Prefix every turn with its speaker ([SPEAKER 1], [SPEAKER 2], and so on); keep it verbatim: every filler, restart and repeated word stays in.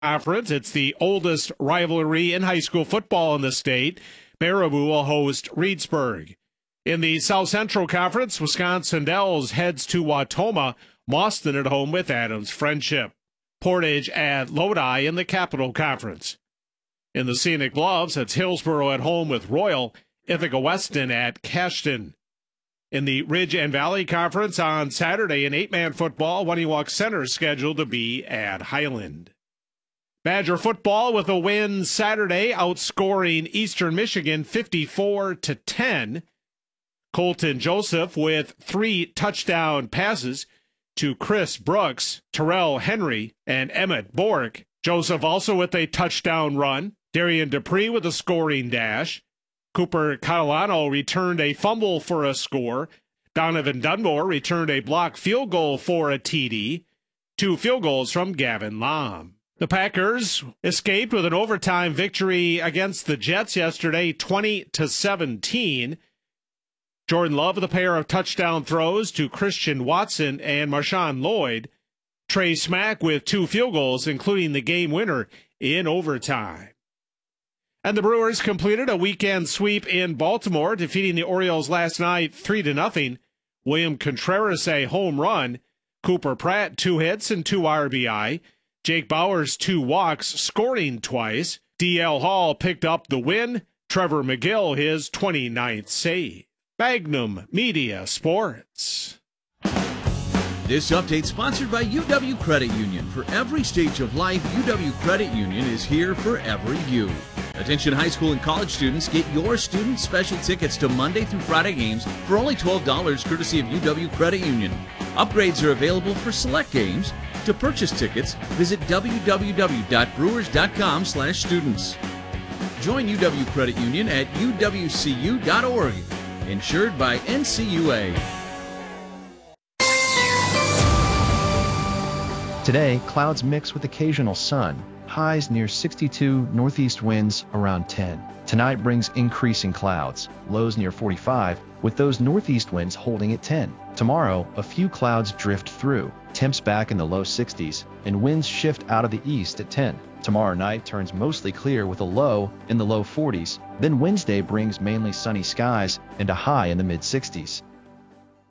[SPEAKER 1] Conference. It's the oldest rivalry in high school football in the state. Baraboo will host Reedsburg. In the South Central Conference, Wisconsin Dells heads to Wautoma. Mauston at home with Adams Friendship. Portage at Lodi in the Capital Conference. In the Scenic Bluffs, it's Hillsboro at home with Royal. Ithaca Weston at Cashton. In the Ridge and Valley Conference on Saturday in eight-man football, Waniwak Center is scheduled to be at Highland. Badger football with a win Saturday, outscoring Eastern Michigan fifty-four to ten. Colton Joseph with three touchdown passes to Chris Brooks, Terrell Henry, and Emmett Bork. Joseph also with a touchdown run. Darian Dupree with a scoring dash. Cooper Catalano returned a fumble for a score. Donovan Dunmore returned a blocked field goal for a T D. Two field goals from Gavin Lom. The Packers escaped with an overtime victory against the Jets yesterday, twenty to seventeen. Jordan Love with a pair of touchdown throws to Christian Watson and Marshawn Lloyd. Trey Smack with two field goals, including the game winner in overtime. And the Brewers completed a weekend sweep in Baltimore, defeating the Orioles last night three to nothing. William Contreras a home run. Cooper Pratt two hits and two R B I. Jake Bowers two walks, scoring twice. D L Hall picked up the win. Trevor McGill his twenty-ninth save. Magnum Media Sports.
[SPEAKER 2] This update sponsored by U W Credit Union. For every stage of life, U W Credit Union is here for every you. Attention high school and college students, get your student special tickets to Monday through Friday games for only twelve dollars courtesy of U W Credit Union. Upgrades are available for select games. To purchase tickets, visit w w w dot brewers dot com slash students. Join U W Credit Union at u w c u dot org. Insured by N C U A.
[SPEAKER 3] Today, clouds mix with occasional sun. Highs near sixty-two, northeast winds around ten. Tonight brings increasing clouds. Lows near forty-five, with those northeast winds holding at ten. Tomorrow, a few clouds drift through. Temps back in the low sixties, and winds shift out of the east at ten. Tomorrow night turns mostly clear with a low in the low forties. Then Wednesday brings mainly sunny skies and a high in the mid sixties.